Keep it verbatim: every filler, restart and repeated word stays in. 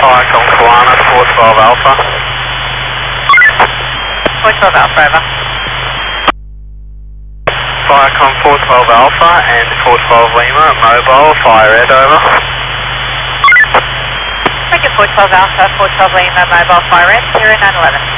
Viacom Kiwana, four twelve Alpha. four twelve Alpha, over. Viacom four twelve Alpha and four twelve Lima, mobile, fire red, over. Thank you, four twelve Alpha, four twelve Lima, mobile, fire red, zero nine eleven.